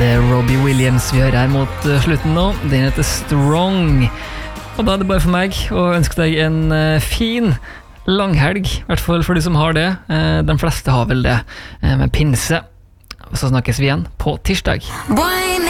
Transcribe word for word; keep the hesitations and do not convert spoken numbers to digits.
Det er Robbie Williams vi hører her mot slutten nå. Den heter Strong. Og da er det bare for meg å ønske deg en fin langhelg, i hvert fall for de som har det. De fleste har vel det med pinse. Og så snakkes vi igjen på tirsdag. Boing!